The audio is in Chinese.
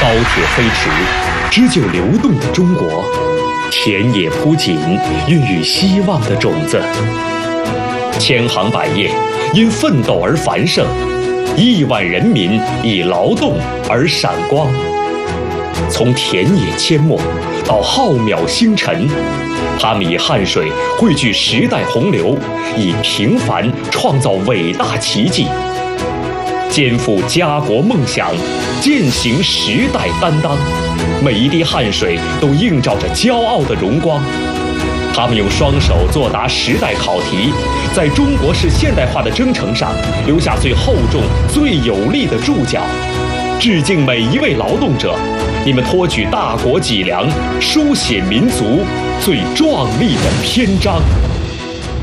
高铁飞驰，织就流动的中国；田野铺锦，孕育希望的种子。千行百业，因奋斗而繁盛；亿万人民以劳动而闪光。从田野阡陌到浩渺星辰，他们以汗水汇聚时代洪流，以平凡创造伟大奇迹。肩负家国梦想，践行时代担当，每一滴汗水都映照着骄傲的荣光。他们用双手作答时代考题，在中国式现代化的征程上留下最厚重、最有力的注脚。致敬每一位劳动者，你们托举大国脊梁，书写民族最壮丽的篇章。